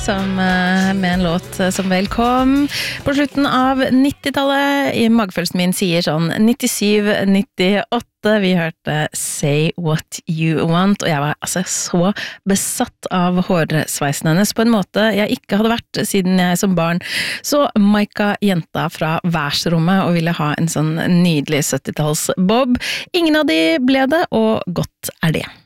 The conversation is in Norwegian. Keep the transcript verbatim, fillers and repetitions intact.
som, med en låt som vel kom på slutten av nittitallet. I magefølelsen min sier sånn nittisju nittiåtte. Vi hørte Say What You Want, og jeg var altså så besatt av hårsveisen hennes på en måte jeg ikke hadde vært siden jeg som barn så Maika jenta fra værsrommet og ville ha en sånn nydelig syttitalls bob. Ingen av de ble det, og godt er det.